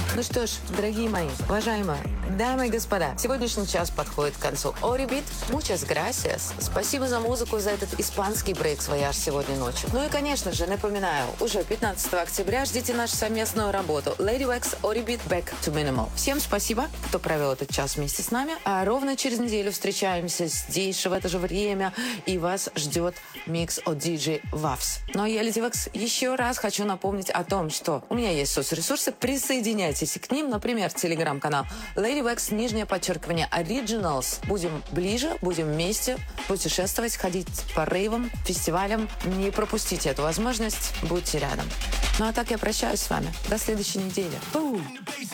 Ну что ж, дорогие мои, уважаемые дамы и господа, сегодняшний час подходит к концу. Орибит, muchas gracias. Спасибо за музыку, за этот испанский брейк-свояж сегодня ночью. Ну и, конечно же, напоминаю, уже 15 октября ждите нашу совместную работу Lady Wax Oribit Back to Minimal. Всем спасибо, кто провел этот час вместе с нами. А ровно через неделю встречаемся здесь же в это же время, и вас ждет микс от DJ Wavs. Ну а я, Lady Wax, еще раз хочу напомнить о том, что у меня есть соцресурсы, присоединяйтесь к ним, например, телеграм-канал Lady Wax, _, Originals. Будем ближе, будем вместе путешествовать, ходить по рейвам, фестивалям. Не пропустите эту возможность, будьте рядом. Ну а так я прощаюсь с вами. До следующей недели.